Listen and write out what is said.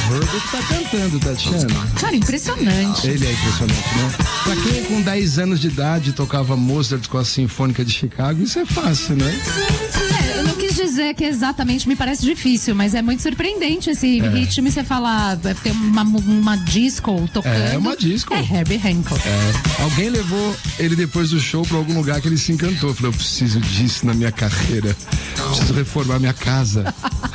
Herbert tá cantando, Tatiana. Cara, impressionante. Ele é impressionante, né? Pra quem com 10 anos de idade tocava Mozart com a Sinfônica de Chicago, isso é fácil, né? Eu não quis dizer que exatamente me parece difícil, mas é muito surpreendente esse ritmo. E você falar, tem uma disco tocando. É uma disco. É Herbie Hancock. Alguém levou ele depois do show pra algum lugar que ele se encantou. Falou, eu preciso disso na minha carreira. Preciso reformar minha casa.